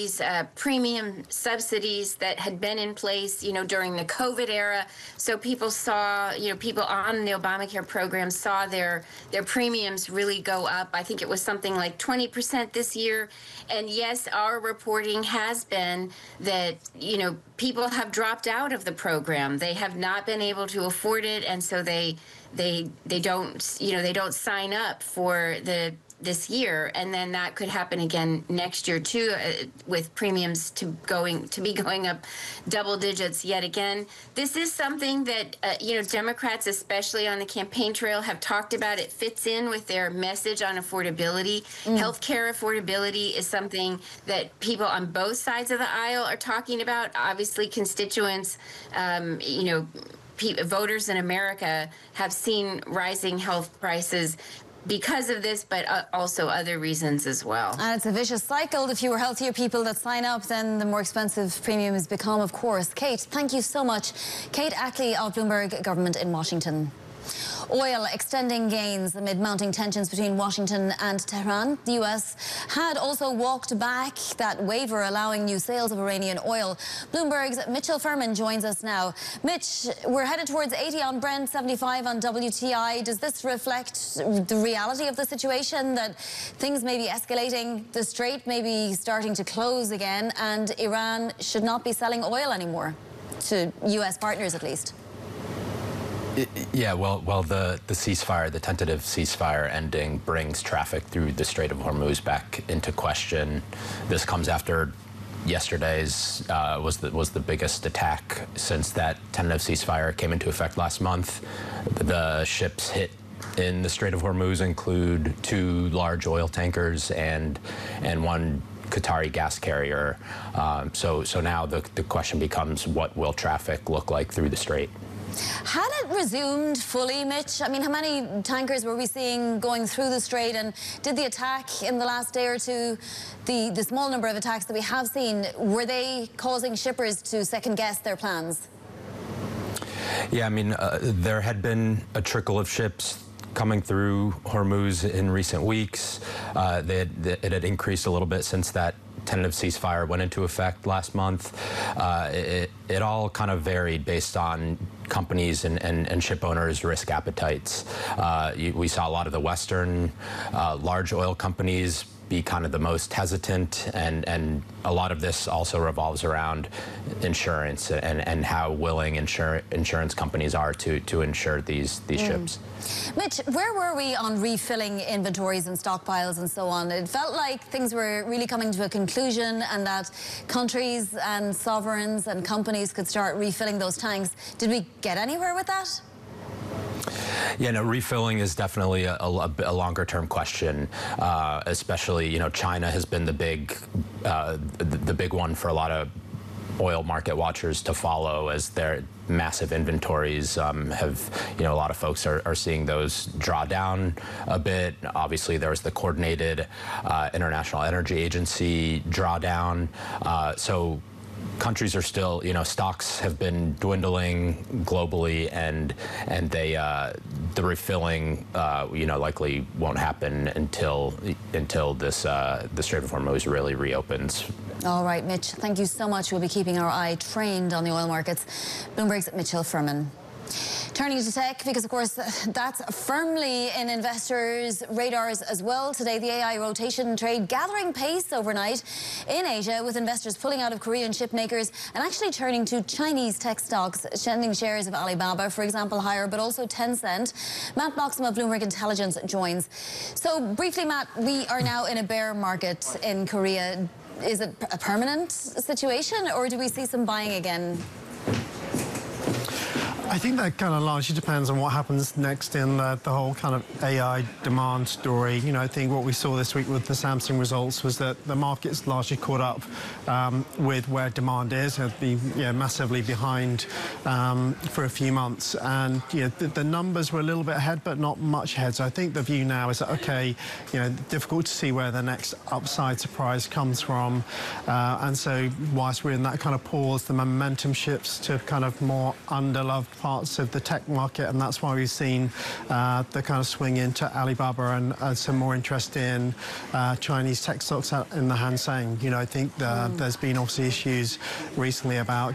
these premium subsidies that had been in place, during the COVID era. So people saw, people on the Obamacare program saw their premiums really go up. I think it was something like 20% this year. And yes, our reporting has been that, people have dropped out of the program. They have not been able to afford it, and so they don't sign up for this year, and then that could happen again next year too, with premiums to be going up double digits yet again. This is something that Democrats, especially on the campaign trail, have talked about. It fits in with their message on affordability. Healthcare affordability is something that people on both sides of the aisle are talking about. Obviously, constituents, voters in America have seen rising health prices because of this, but also other reasons as well. And it's a vicious cycle. The fewer healthier people that sign up, then the more expensive premiums become, of course. Kate, thank you so much. Kate Ackley of Bloomberg Government in Washington. Oil extending gains amid mounting tensions between Washington and Tehran. The U.S. had also walked back that waiver allowing new sales of Iranian oil. Bloomberg's Mitchell Furman joins us now. Mitch, we're headed towards 80 on Brent, 75 on WTI. Does this reflect the reality of the situation, that things may be escalating, the strait may be starting to close again, and Iran should not be selling oil anymore, to U.S. partners at least? Yeah, well, the ceasefire, the tentative ceasefire ending brings traffic through the Strait of Hormuz back into question. This comes after yesterday's was the biggest attack since that tentative ceasefire came into effect last month. The ships hit in the Strait of Hormuz include 2 large oil tankers and 1 Qatari gas carrier. So now the question becomes, what will traffic look like through the strait? Had it resumed fully, Mitch? I mean, how many tankers were we seeing going through the strait? And did the attack in the last day or two, the small number of attacks that we have seen, were they causing shippers to second-guess their plans? Yeah, I mean, there had been a trickle of ships coming through Hormuz in recent weeks. It had increased a little bit since that tentative ceasefire went into effect last month. It all kind of varied based on companies and ship owners' risk appetites. We saw a lot of the Western large oil companies be kind of the most hesitant, and a lot of this also revolves around insurance and how willing insurance companies are to insure these ships. Mitch, where were we on refilling inventories and stockpiles and so on? It felt like things were really coming to a conclusion and that countries and sovereigns and companies could start refilling those tanks. Did we get anywhere with that? Yeah, no, refilling is definitely a longer-term question, especially, China has been the big one for a lot of oil market watchers to follow, as their massive inventories have, a lot of folks are seeing those draw down a bit. Obviously, there was the coordinated International Energy Agency drawdown. So countries are still, stocks have been dwindling globally, and the refilling, likely won't happen until this the Strait of Hormuz really reopens. All right, Mitch, thank you so much. We'll be keeping our eye trained on the oil markets. Bloomberg's Mitchell Furman. Turning to tech, because of course that's firmly in investors' radars as well. Today, the AI rotation trade gathering pace overnight in Asia, with investors pulling out of Korean chip makers and actually turning to Chinese tech stocks, sending shares of Alibaba, for example, higher, but also Tencent. Matt Bloxham of Bloomberg Intelligence joins. So briefly, Matt, we are now in a bear market in Korea. Is it a permanent situation, or do we see some buying again? I think that kind of largely depends on what happens next in the whole kind of AI demand story. I think what we saw this week with the Samsung results was that the market's largely caught up with where demand is. It had been massively behind for a few months, and the numbers were a little bit ahead, but not much ahead. So I think the view now is that, okay, difficult to see where the next upside surprise comes from, and so whilst we're in that kind of pause, the momentum shifts to kind of more underloved parts of the tech market, and that's why we've seen the kind of swing into Alibaba and some more interest in Chinese tech stocks out in the Hang Seng. You know, I think there's been obviously issues recently about